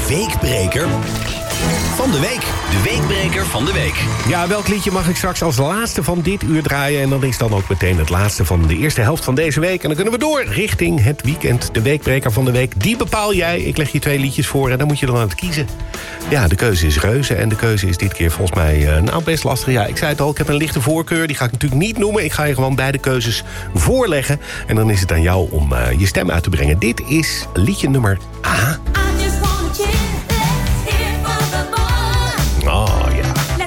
weekbreker van de week. De weekbreker van de week. Ja, welk liedje mag ik straks als laatste van dit uur draaien? En dat is dan ook meteen het laatste van de eerste helft van deze week. En dan kunnen we door richting het weekend. De weekbreker van de week, die bepaal jij. Ik leg je 2 liedjes voor en dan moet je dan aan het kiezen. Ja, de keuze is reuze. En de keuze is dit keer volgens mij best lastig. Ja, ik zei het al, ik heb een lichte voorkeur. Die ga ik natuurlijk niet noemen. Ik ga je gewoon beide keuzes voorleggen. En dan is het aan jou om je stem uit te brengen. Dit is liedje nummer A.